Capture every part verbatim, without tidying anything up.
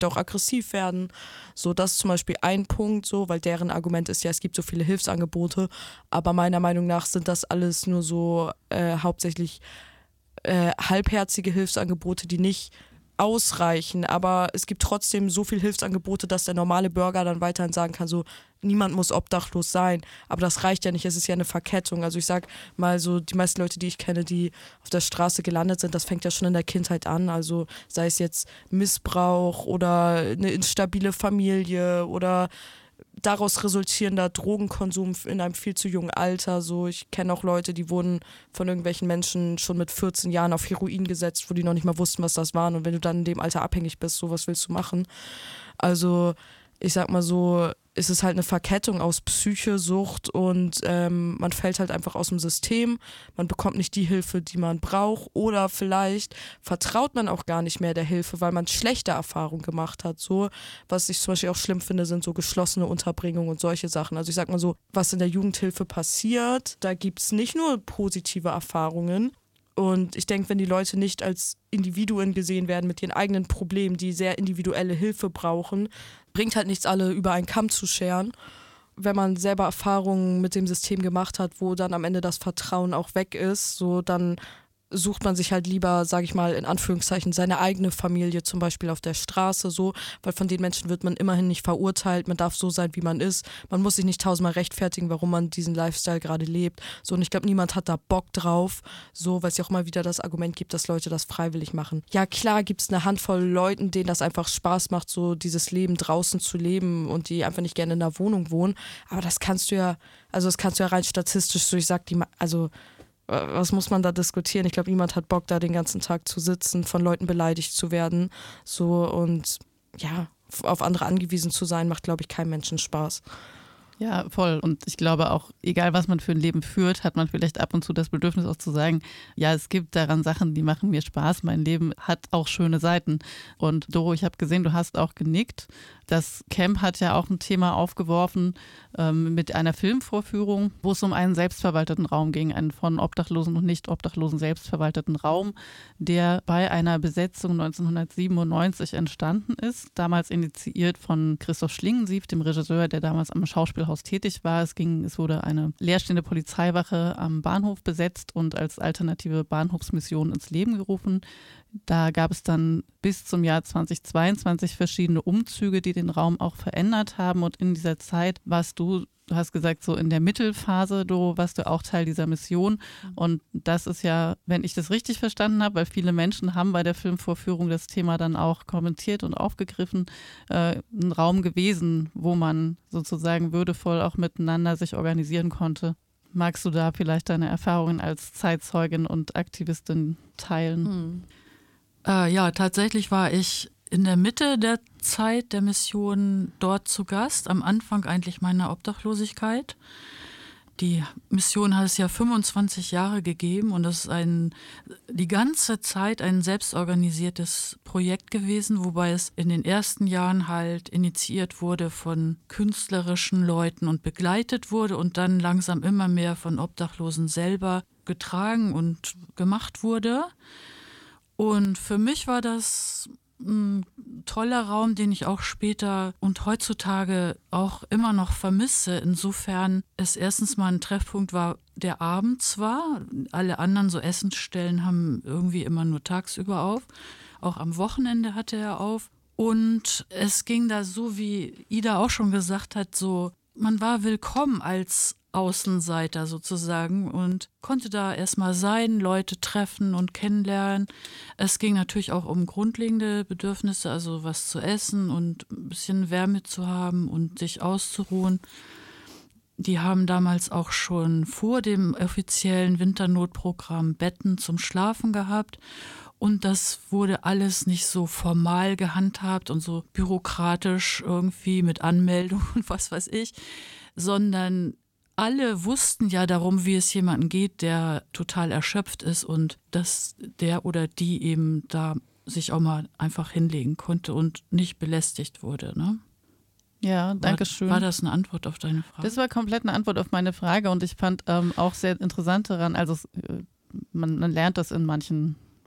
auch aggressiv werden. So, das ist zum Beispiel ein Punkt, so, weil deren Argument ist ja, es gibt so viele Hilfsangebote, aber meiner Meinung nach sind das alles nur so äh, hauptsächlich äh, halbherzige Hilfsangebote, die nicht ausreichen, aber es gibt trotzdem so viele Hilfsangebote, dass der normale Bürger dann weiterhin sagen kann, so, niemand muss obdachlos sein, aber das reicht ja nicht, es ist ja eine Verkettung, also ich sag mal so, die meisten Leute, die ich kenne, die auf der Straße gelandet sind, das fängt ja schon in der Kindheit an, also sei es jetzt Missbrauch oder eine instabile Familie oder daraus resultierender Drogenkonsum in einem viel zu jungen Alter. So, ich kenne auch Leute, die wurden von irgendwelchen Menschen schon mit vierzehn Jahren auf Heroin gesetzt, wo die noch nicht mal wussten, was das waren. Und wenn du dann in dem Alter abhängig bist, so was willst du machen? Also ich sag mal so, ist es halt eine Verkettung aus Psyche, Sucht und ähm, man fällt halt einfach aus dem System, man bekommt nicht die Hilfe, die man braucht oder vielleicht vertraut man auch gar nicht mehr der Hilfe, weil man schlechte Erfahrungen gemacht hat. So, was ich zum Beispiel auch schlimm finde, sind so geschlossene Unterbringungen und solche Sachen. Also ich sag mal so, was in der Jugendhilfe passiert, da gibt's nicht nur positive Erfahrungen. Und ich denke, wenn die Leute nicht als Individuen gesehen werden mit ihren eigenen Problemen, die sehr individuelle Hilfe brauchen, bringt halt nichts, alle über einen Kamm zu scheren. Wenn man selber Erfahrungen mit dem System gemacht hat, wo dann am Ende das Vertrauen auch weg ist, so dann sucht man sich halt lieber, sage ich mal, in Anführungszeichen, seine eigene Familie zum Beispiel auf der Straße, so, weil von den Menschen wird man immerhin nicht verurteilt, man darf so sein, wie man ist, man muss sich nicht tausendmal rechtfertigen, warum man diesen Lifestyle gerade lebt, so, und ich glaube, niemand hat da Bock drauf, so, weil es ja auch mal wieder das Argument gibt, dass Leute das freiwillig machen. Ja, klar gibt es eine Handvoll Leuten, denen das einfach Spaß macht, so dieses Leben draußen zu leben und die einfach nicht gerne in einer Wohnung wohnen, aber das kannst du ja, also das kannst du ja rein statistisch, so, ich sag, die, also was muss man da diskutieren? Ich glaube, niemand hat Bock, da den ganzen Tag zu sitzen, von Leuten beleidigt zu werden. So, und ja, auf andere angewiesen zu sein, macht, glaube ich, keinem Menschen Spaß. Ja, voll. Und ich glaube auch, egal was man für ein Leben führt, hat man vielleicht ab und zu das Bedürfnis auch zu sagen, ja, es gibt daran Sachen, die machen mir Spaß. Mein Leben hat auch schöne Seiten. Und Doro, ich habe gesehen, du hast auch genickt. Das Camp hat ja auch ein Thema aufgeworfen ähm, mit einer Filmvorführung, wo es um einen selbstverwalteten Raum ging, einen von Obdachlosen und Nicht-Obdachlosen selbstverwalteten Raum, der bei einer Besetzung neunzehnhundertsiebenundneunzig entstanden ist, damals initiiert von Christoph Schlingensief, dem Regisseur, der damals am Schauspielhaus tätig war. Es ging, es wurde eine leerstehende Polizeiwache am Bahnhof besetzt und als alternative Bahnhofsmission ins Leben gerufen. Da gab es dann bis zum Jahr zweitausendzweiundzwanzig verschiedene Umzüge, die den Raum auch verändert haben. Und in dieser Zeit warst du, du hast gesagt, so in der Mittelphase, du warst du auch Teil dieser Mission. Und das ist ja, wenn ich das richtig verstanden habe, weil viele Menschen haben bei der Filmvorführung das Thema dann auch kommentiert und aufgegriffen, äh, ein Raum gewesen, wo man sozusagen würdevoll auch miteinander sich organisieren konnte. Magst du da vielleicht deine Erfahrungen als Zeitzeugin und Aktivistin teilen? Hm. Äh, ja, tatsächlich war ich in der Mitte der Zeit der Mission dort zu Gast, am Anfang eigentlich meiner Obdachlosigkeit. Die Mission hat es ja fünfundzwanzig Jahre gegeben und das ist ein, die ganze Zeit ein selbstorganisiertes Projekt gewesen, wobei es in den ersten Jahren halt initiiert wurde von künstlerischen Leuten und begleitet wurde und dann langsam immer mehr von Obdachlosen selber getragen und gemacht wurde. Und für mich war das ein toller Raum, den ich auch später und heutzutage auch immer noch vermisse. Insofern es erstens mal ein Treffpunkt war, der abends war. Alle anderen so Essensstellen haben irgendwie immer nur tagsüber auf. Auch am Wochenende hatte er auf. Und es ging da so, wie Ida auch schon gesagt hat, so, man war willkommen als Außenseiter sozusagen und konnte da erstmal sein, Leute treffen und kennenlernen. Es ging natürlich auch um grundlegende Bedürfnisse, also was zu essen und ein bisschen Wärme zu haben und sich auszuruhen. Die haben damals auch schon vor dem offiziellen Winternotprogramm Betten zum Schlafen gehabt. Und das wurde alles nicht so formal gehandhabt und so bürokratisch irgendwie mit Anmeldung und was weiß ich, sondern alle wussten ja darum, wie es jemandem geht, der total erschöpft ist und dass der oder die eben da sich auch mal einfach hinlegen konnte und nicht belästigt wurde, ne? Ja, danke schön. War das eine Antwort auf deine Frage? Das war komplett eine Antwort auf meine Frage und ich fand ähm, auch sehr interessant daran, also äh, man, man lernt das in manchen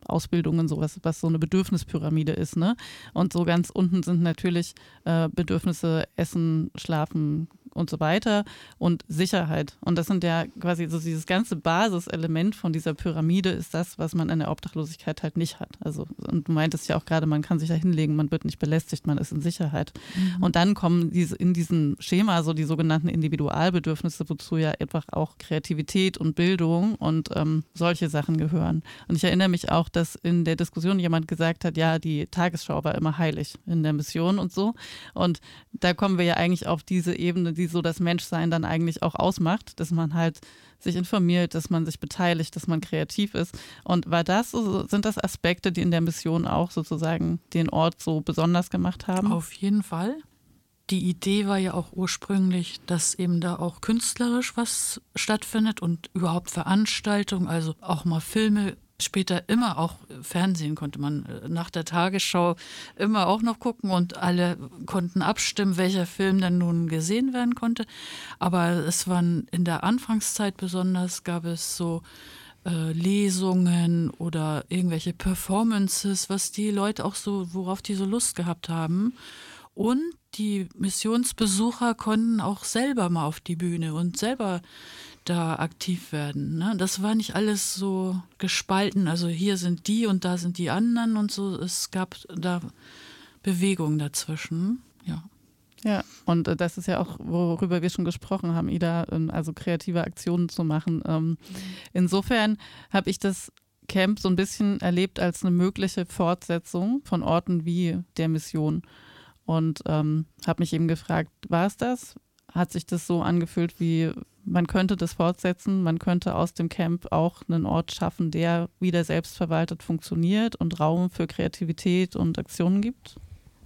Ausbildungen, sowas, was so eine Bedürfnispyramide ist, ne? Und so ganz unten sind natürlich äh, Bedürfnisse, Essen, Schlafen und so weiter und Sicherheit. Und das sind ja quasi so dieses ganze Basiselement von dieser Pyramide ist das, was man in der Obdachlosigkeit halt nicht hat. Also, und du meintest ja auch gerade, man kann sich da hinlegen, man wird nicht belästigt, man ist in Sicherheit. Mhm. Und dann kommen diese in diesem Schema so die sogenannten Individualbedürfnisse, wozu ja einfach auch Kreativität und Bildung und ähm, solche Sachen gehören. Und ich erinnere mich auch, dass in der Diskussion jemand gesagt hat, ja, die Tagesschau war immer heilig in der Mission und so. Und da kommen wir ja eigentlich auf diese Ebene, die so das Menschsein dann eigentlich auch ausmacht, dass man halt sich informiert, dass man sich beteiligt, dass man kreativ ist. Und war das, sind das Aspekte, die in der Mission auch sozusagen den Ort so besonders gemacht haben? Auf jeden Fall. Die Idee war ja auch ursprünglich, dass eben da auch künstlerisch was stattfindet und überhaupt Veranstaltungen, also auch mal Filme. Später immer auch Fernsehen konnte man nach der Tagesschau immer auch noch gucken und alle konnten abstimmen, welcher Film dann nun gesehen werden konnte. Aber es waren in der Anfangszeit besonders, gab es so äh, Lesungen oder irgendwelche Performances, was die Leute auch so, worauf die so Lust gehabt haben. Und die Missionsbesucher konnten auch selber mal auf die Bühne und selber da aktiv werden. Ne? Das war nicht alles so gespalten, also hier sind die und da sind die anderen und so. Es gab da Bewegung dazwischen, ja. Ja, und äh, das ist ja auch, worüber wir schon gesprochen haben, Ida, ähm, also kreative Aktionen zu machen. Ähm, mhm. Insofern habe ich das Camp so ein bisschen erlebt als eine mögliche Fortsetzung von Orten wie der Mission. Und ähm, habe mich eben gefragt, war es das? Hat sich das so angefühlt, wie man könnte das fortsetzen, man könnte aus dem Camp auch einen Ort schaffen, der wieder selbstverwaltet funktioniert und Raum für Kreativität und Aktionen gibt?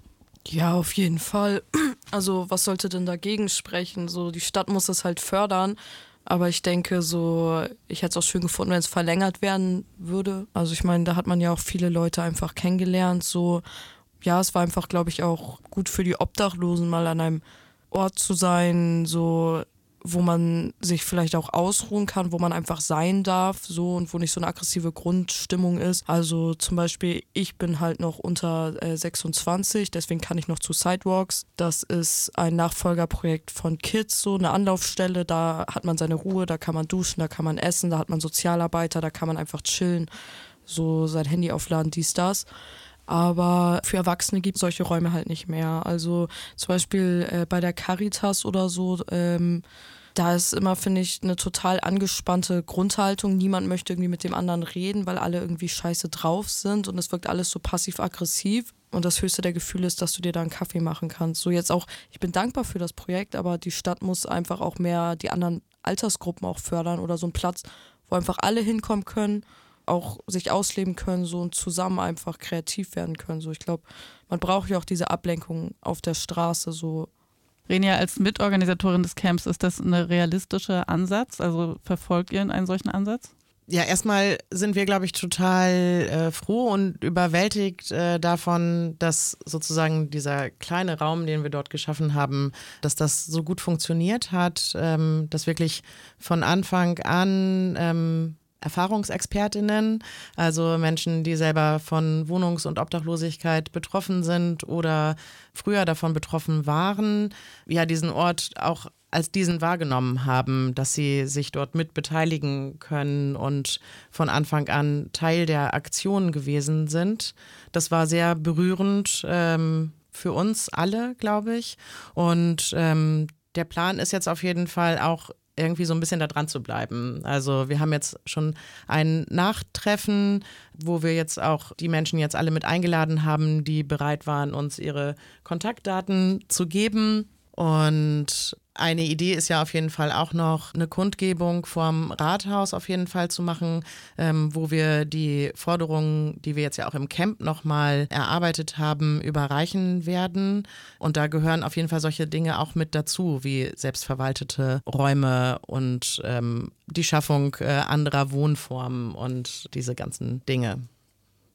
Ja, auf jeden Fall. Also was sollte denn dagegen sprechen? So, die Stadt muss es halt fördern, aber ich denke so, ich hätte es auch schön gefunden, wenn es verlängert werden würde. Also ich meine, da hat man ja auch viele Leute einfach kennengelernt, so. Ja, es war einfach, glaube ich, auch gut für die Obdachlosen, mal an einem Ort zu sein, so, wo man sich vielleicht auch ausruhen kann, wo man einfach sein darf, so, und wo nicht so eine aggressive Grundstimmung ist. Also zum Beispiel, ich bin halt noch unter äh, sechsundzwanzig, deswegen kann ich noch zu Sidewalks. Das ist ein Nachfolgerprojekt von Kids, so eine Anlaufstelle, da hat man seine Ruhe, da kann man duschen, da kann man essen, da hat man Sozialarbeiter, da kann man einfach chillen, so sein Handy aufladen, dies, das. Aber für Erwachsene gibt es solche Räume halt nicht mehr. Also zum Beispiel äh, bei der Caritas oder so, ähm, da ist immer, finde ich, eine total angespannte Grundhaltung. Niemand möchte irgendwie mit dem anderen reden, weil alle irgendwie scheiße drauf sind und es wirkt alles so passiv-aggressiv. Und das höchste der Gefühle ist, dass du dir da einen Kaffee machen kannst. So jetzt auch, ich bin dankbar für das Projekt, aber die Stadt muss einfach auch mehr die anderen Altersgruppen auch fördern oder so einen Platz, wo einfach alle hinkommen können, auch sich ausleben können, so, und zusammen einfach kreativ werden können. So, ich glaube, man braucht ja auch diese Ablenkung auf der Straße. So. Renia, als Mitorganisatorin des Camps, ist das ein realistischer Ansatz? Also verfolgt ihr einen solchen Ansatz? Ja, erstmal sind wir, glaube ich, total äh, froh und überwältigt äh, davon, dass sozusagen dieser kleine Raum, den wir dort geschaffen haben, dass das so gut funktioniert hat, ähm, dass wirklich von Anfang an ähm, Erfahrungsexpertinnen, also Menschen, die selber von Wohnungs- und Obdachlosigkeit betroffen sind oder früher davon betroffen waren, ja, diesen Ort auch als diesen wahrgenommen haben, dass sie sich dort mit beteiligen können und von Anfang an Teil der Aktion gewesen sind. Das war sehr berührend ähm, für uns alle, glaube ich. Und ähm, der Plan ist jetzt auf jeden Fall auch irgendwie so ein bisschen da dran zu bleiben. Also wir haben jetzt schon ein Nachtreffen, wo wir jetzt auch die Menschen jetzt alle mit eingeladen haben, die bereit waren, uns ihre Kontaktdaten zu geben. Und eine Idee ist ja auf jeden Fall auch noch eine Kundgebung vorm Rathaus auf jeden Fall zu machen, ähm, wo wir die Forderungen, die wir jetzt ja auch im Camp nochmal erarbeitet haben, überreichen werden. Und da gehören auf jeden Fall solche Dinge auch mit dazu, wie selbstverwaltete Räume und ähm, die Schaffung äh, anderer Wohnformen und diese ganzen Dinge.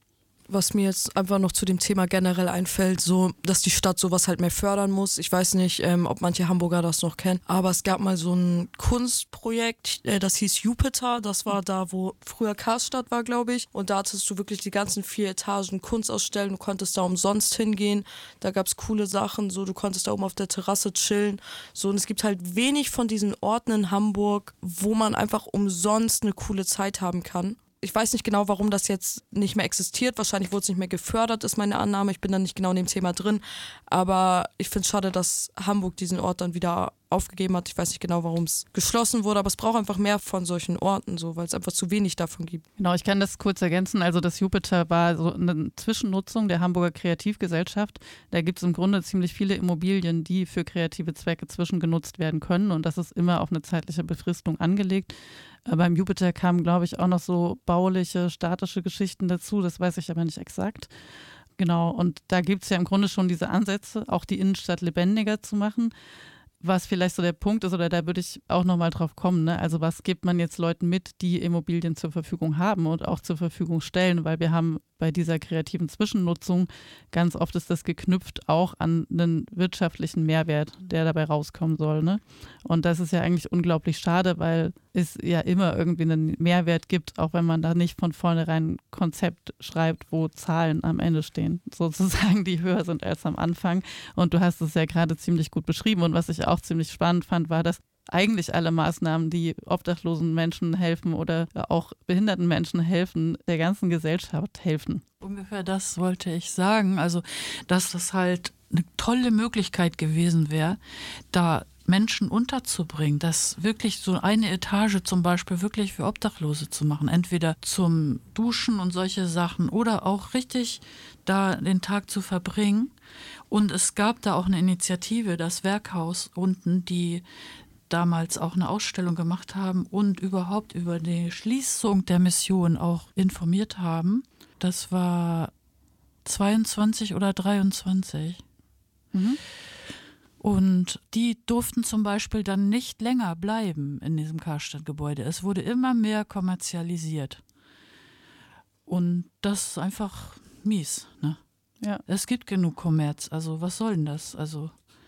Was mir jetzt einfach noch zu dem Thema generell einfällt, so, dass die Stadt sowas halt mehr fördern muss. Ich weiß nicht, ähm, ob manche Hamburger das noch kennen, aber es gab mal so ein Kunstprojekt, äh, das hieß Jupiter. Das war da, wo früher Karstadt war, glaube ich. Und da hattest du wirklich die ganzen vier Etagen Kunst ausstellen. Du konntest da umsonst hingehen. Da gab es coole Sachen, so, du konntest da oben auf der Terrasse chillen. So, und es gibt halt wenig von diesen Orten in Hamburg, wo man einfach umsonst eine coole Zeit haben kann. Ich weiß nicht genau, warum das jetzt nicht mehr existiert. Wahrscheinlich wurde es nicht mehr gefördert, ist meine Annahme. Ich bin da nicht genau in dem Thema drin. Aber ich finde es schade, dass Hamburg diesen Ort dann wieder aufgegeben hat. Ich weiß nicht genau, warum es geschlossen wurde, aber es braucht einfach mehr von solchen Orten, so, weil es einfach zu wenig davon gibt. Genau, ich kann das kurz ergänzen. Also das Jupiter war so eine Zwischennutzung der Hamburger Kreativgesellschaft. Da gibt es im Grunde ziemlich viele Immobilien, die für kreative Zwecke zwischengenutzt werden können. Und das ist immer auf eine zeitliche Befristung angelegt. Beim Jupiter kamen, glaube ich, auch noch so bauliche, statische Geschichten dazu. Das weiß ich aber nicht exakt. Genau, und da gibt es ja im Grunde schon diese Ansätze, auch die Innenstadt lebendiger zu machen. Was vielleicht so der Punkt ist, oder da würde ich auch nochmal drauf kommen, ne? Also was gibt man jetzt Leuten mit, die Immobilien zur Verfügung haben und auch zur Verfügung stellen, weil wir haben bei dieser kreativen Zwischennutzung ganz oft ist das geknüpft auch an einen wirtschaftlichen Mehrwert, der dabei rauskommen soll, ne? Und das ist ja eigentlich unglaublich schade, weil es ja immer irgendwie einen Mehrwert gibt, auch wenn man da nicht von vornherein ein Konzept schreibt, wo Zahlen am Ende stehen, sozusagen, die höher sind als am Anfang. Und du hast es ja gerade ziemlich gut beschrieben. Und was ich auch ziemlich spannend fand, war, dass eigentlich alle Maßnahmen, die obdachlosen Menschen helfen oder auch behinderten Menschen helfen, der ganzen Gesellschaft helfen. Ungefähr das wollte ich sagen. Also, dass das halt eine tolle Möglichkeit gewesen wäre, da Menschen unterzubringen, das wirklich so eine Etage zum Beispiel wirklich für Obdachlose zu machen, entweder zum Duschen und solche Sachen oder auch richtig da den Tag zu verbringen. Und es gab da auch eine Initiative, das Werkhaus unten, die damals auch eine Ausstellung gemacht haben und überhaupt über die Schließung der Mission auch informiert haben. Das war zweiundzwanzig oder dreiundzwanzig. Mhm. Und die durften zum Beispiel dann nicht länger bleiben in diesem Karstadt-Gebäude. Es wurde immer mehr kommerzialisiert. Und das ist einfach mies, ne? Ja. Es gibt genug Kommerz, also was soll denn das? Also,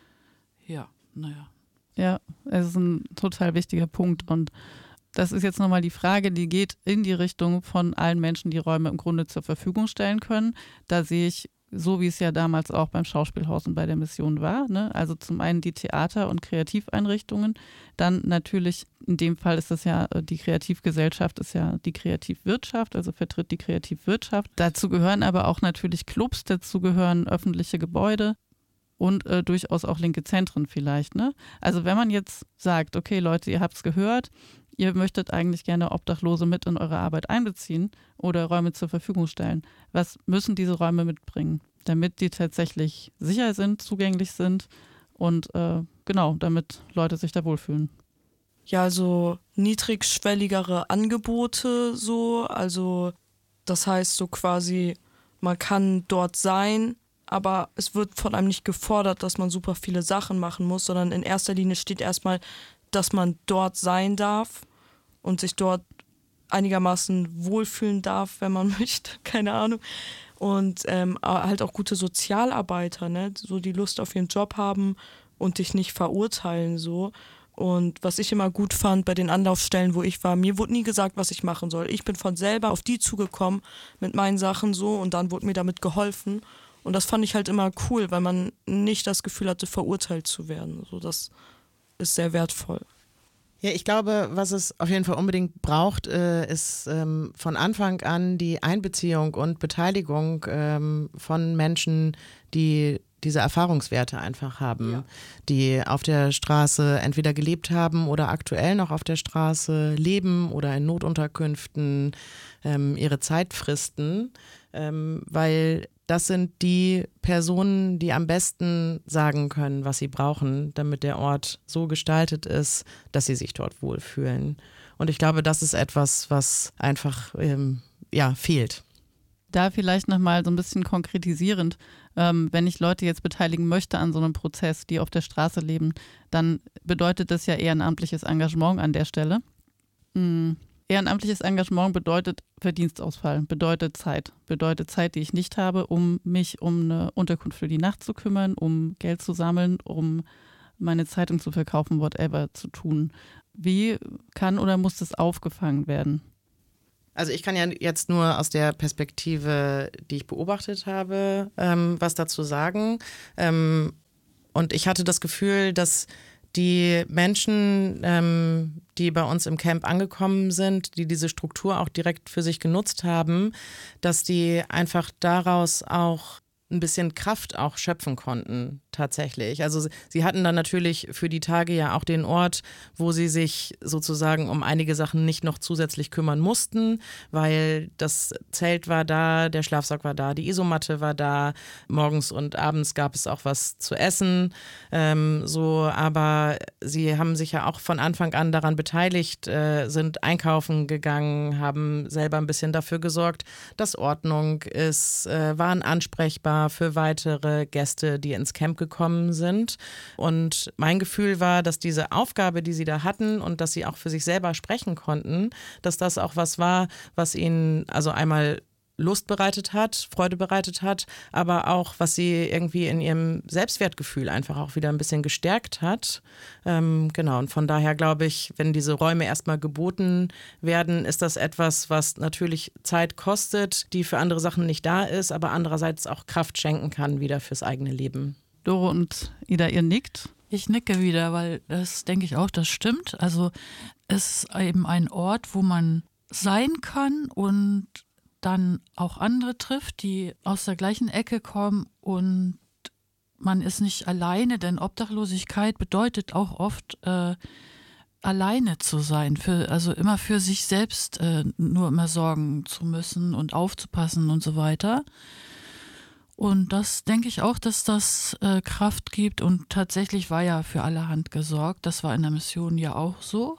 ja, naja. Ja, es ist ein total wichtiger Punkt und das ist jetzt nochmal die Frage, die geht in die Richtung von allen Menschen, die Räume im Grunde zur Verfügung stellen können. Da sehe ich, so wie es ja damals auch beim Schauspielhaus und bei der Mission war, ne? Also zum einen die Theater- und Kreativeinrichtungen, dann natürlich, in dem Fall ist das ja, die Kreativgesellschaft ist ja die Kreativwirtschaft, also vertritt die Kreativwirtschaft. Dazu gehören aber auch natürlich Clubs, dazu gehören öffentliche Gebäude. Und äh, durchaus auch linke Zentren vielleicht, ne? Also wenn man jetzt sagt, okay Leute, ihr habt es gehört, ihr möchtet eigentlich gerne Obdachlose mit in eure Arbeit einbeziehen oder Räume zur Verfügung stellen, was müssen diese Räume mitbringen, damit die tatsächlich sicher sind, zugänglich sind und äh, genau, damit Leute sich da wohlfühlen? Ja, also niedrigschwelligere Angebote so, also das heißt so quasi, man kann dort sein, aber es wird von einem nicht gefordert, dass man super viele Sachen machen muss, sondern in erster Linie steht erstmal, dass man dort sein darf und sich dort einigermaßen wohlfühlen darf, wenn man möchte, keine Ahnung. Und ähm, halt auch gute Sozialarbeiter, ne? So die Lust auf ihren Job haben und dich nicht verurteilen, so. Und was ich immer gut fand bei den Anlaufstellen, wo ich war, mir wurde nie gesagt, was ich machen soll. Ich bin von selber auf die zugekommen mit meinen Sachen so und dann wurde mir damit geholfen. Und das fand ich halt immer cool, weil man nicht das Gefühl hatte, verurteilt zu werden. So, das ist sehr wertvoll. Ja, ich glaube, was es auf jeden Fall unbedingt braucht, äh, ist ähm, von Anfang an die Einbeziehung und Beteiligung ähm, von Menschen, die diese Erfahrungswerte einfach haben, ja. Die auf der Straße entweder gelebt haben oder aktuell noch auf der Straße leben oder in Notunterkünften ähm, ihre Zeit fristen, ähm, weil das sind die Personen, die am besten sagen können, was sie brauchen, damit der Ort so gestaltet ist, dass sie sich dort wohlfühlen. Und ich glaube, das ist etwas, was einfach ähm, ja, fehlt. Da vielleicht nochmal so ein bisschen konkretisierend, ähm, wenn ich Leute jetzt beteiligen möchte an so einem Prozess, die auf der Straße leben, dann bedeutet das ja ehrenamtliches Engagement an der Stelle. Mhm. Ehrenamtliches Engagement bedeutet Verdienstausfall, bedeutet Zeit, bedeutet Zeit, die ich nicht habe, um mich um eine Unterkunft für die Nacht zu kümmern, um Geld zu sammeln, um meine Zeitung zu verkaufen, whatever zu tun. Wie kann oder muss das aufgefangen werden? Also ich kann ja jetzt nur aus der Perspektive, die ich beobachtet habe, ähm, was dazu sagen. Ähm, und ich hatte das Gefühl, dass die Menschen, ähm, die bei uns im Camp angekommen sind, die diese Struktur auch direkt für sich genutzt haben, dass die einfach daraus auch ein bisschen Kraft auch schöpfen konnten, tatsächlich. Also sie hatten dann natürlich für die Tage ja auch den Ort, wo sie sich sozusagen um einige Sachen nicht noch zusätzlich kümmern mussten, weil das Zelt war da, der Schlafsack war da, die Isomatte war da, morgens und abends gab es auch was zu essen, ähm, so, aber sie haben sich ja auch von Anfang an daran beteiligt, äh, sind einkaufen gegangen, haben selber ein bisschen dafür gesorgt, dass Ordnung ist, äh, waren ansprechbar für weitere Gäste, die ins Camp gekommen sind. Und mein Gefühl war, dass diese Aufgabe, die sie da hatten und dass sie auch für sich selber sprechen konnten, dass das auch was war, was ihnen also einmal Lust bereitet hat, Freude bereitet hat, aber auch, was sie irgendwie in ihrem Selbstwertgefühl einfach auch wieder ein bisschen gestärkt hat. Ähm, genau, und von daher glaube ich, wenn diese Räume erstmal geboten werden, ist das etwas, was natürlich Zeit kostet, die für andere Sachen nicht da ist, aber andererseits auch Kraft schenken kann wieder fürs eigene Leben. Doro und Ida, ihr nickt. Ich nicke wieder, weil das denke ich auch, das stimmt. Also es ist eben ein Ort, wo man sein kann und dann auch andere trifft, die aus der gleichen Ecke kommen und man ist nicht alleine, denn Obdachlosigkeit bedeutet auch oft äh, alleine zu sein, für, also immer für sich selbst äh, nur immer sorgen zu müssen und aufzupassen und so weiter. Und das denke ich auch, dass das äh, Kraft gibt und tatsächlich war ja für allerhand gesorgt. Das war in der Mission ja auch so.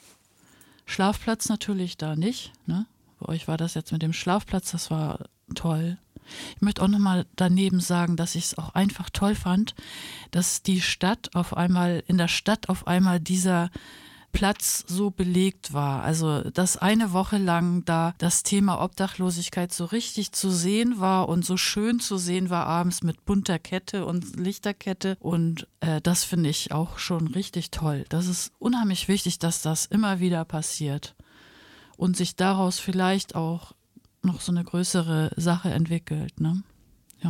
Schlafplatz natürlich da nicht, ne? Bei euch war das jetzt mit dem Schlafplatz, das war toll. Ich möchte auch nochmal daneben sagen, dass ich es auch einfach toll fand, dass die Stadt auf einmal, in der Stadt auf einmal dieser Platz so belegt war. Also, dass eine Woche lang da das Thema Obdachlosigkeit so richtig zu sehen war und so schön zu sehen war abends mit bunter Kette und Lichterkette. Und äh, das finde ich auch schon richtig toll. Das ist unheimlich wichtig, dass das immer wieder passiert. Und sich daraus vielleicht auch noch so eine größere Sache entwickelt, ne? Ja.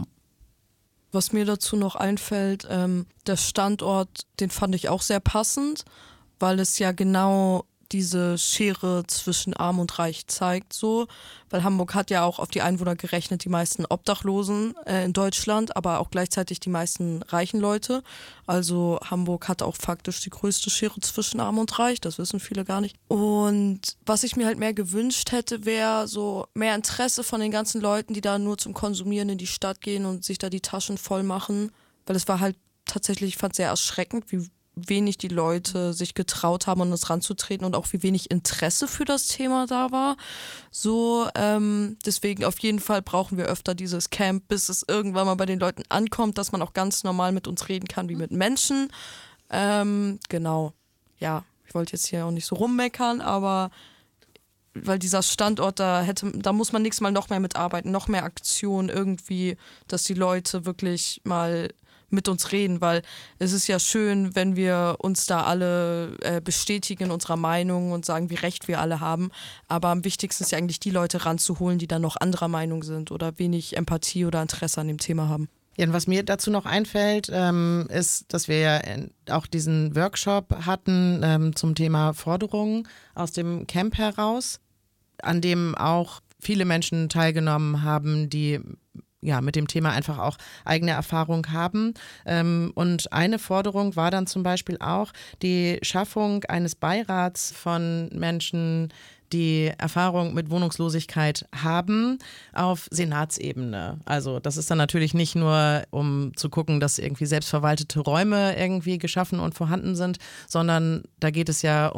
Was mir dazu noch einfällt, ähm, der Standort, den fand ich auch sehr passend, weil es ja genau diese Schere zwischen Arm und Reich zeigt, so, weil Hamburg hat ja auch auf die Einwohner gerechnet, die meisten Obdachlosen äh, in Deutschland, aber auch gleichzeitig die meisten reichen Leute. Also Hamburg hat auch faktisch die größte Schere zwischen Arm und Reich, das wissen viele gar nicht. Und was ich mir halt mehr gewünscht hätte, wäre so mehr Interesse von den ganzen Leuten, die da nur zum Konsumieren in die Stadt gehen und sich da die Taschen voll machen, weil es war halt tatsächlich, ich fand es sehr erschreckend, wie wenig die Leute sich getraut haben, an uns ranzutreten und auch wie wenig Interesse für das Thema da war. So, ähm, deswegen auf jeden Fall brauchen wir öfter dieses Camp, bis es irgendwann mal bei den Leuten ankommt, dass man auch ganz normal mit uns reden kann wie mit Menschen. Ähm, genau, ja, ich wollte jetzt hier auch nicht so rummeckern, aber weil dieser Standort, da hätte, da muss man nächstes Mal noch mehr mitarbeiten, noch mehr Aktion irgendwie, dass die Leute wirklich mal mit uns reden, weil es ist ja schön, wenn wir uns da alle äh, bestätigen in unserer Meinung und sagen, wie recht wir alle haben, aber am wichtigsten ist ja eigentlich die Leute ranzuholen, die dann noch anderer Meinung sind oder wenig Empathie oder Interesse an dem Thema haben. Ja, und was mir dazu noch einfällt, ähm, ist, dass wir ja auch diesen Workshop hatten ähm, zum Thema Forderungen aus dem Camp heraus, an dem auch viele Menschen teilgenommen haben, die ja, mit dem Thema einfach auch eigene Erfahrung haben. Und eine Forderung war dann zum Beispiel auch die Schaffung eines Beirats von Menschen, die Erfahrung mit Wohnungslosigkeit haben, auf Senatsebene. Also das ist dann natürlich nicht nur, um zu gucken, dass irgendwie selbstverwaltete Räume irgendwie geschaffen und vorhanden sind, sondern da geht es ja um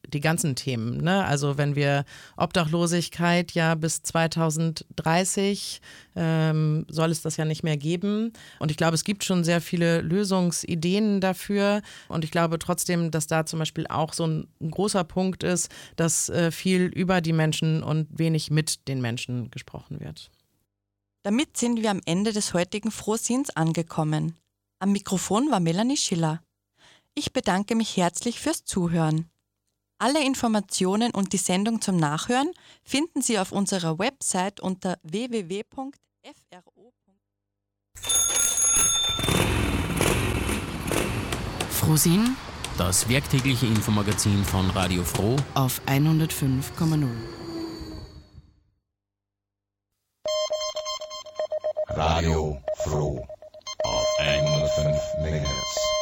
die ganzen Themen. Ne? Also wenn wir Obdachlosigkeit ja bis zweitausenddreißig ähm, soll es das ja nicht mehr geben. Und ich glaube, es gibt schon sehr viele Lösungsideen dafür. Und ich glaube trotzdem, dass da zum Beispiel auch so ein, ein großer Punkt ist, dass äh, viel über die Menschen und wenig mit den Menschen gesprochen wird. Damit sind wir am Ende des heutigen Frohsinns angekommen. Am Mikrofon war Melanie Schiller. Ich bedanke mich herzlich fürs Zuhören. Alle Informationen und die Sendung zum Nachhören finden Sie auf unserer Website unter w w w punkt f r o punkt d e. Frohsinn, das werktägliche Infomagazin von Radio Froh auf hundertfünf Komma null. Radio Froh auf hundertfünf Megahertz.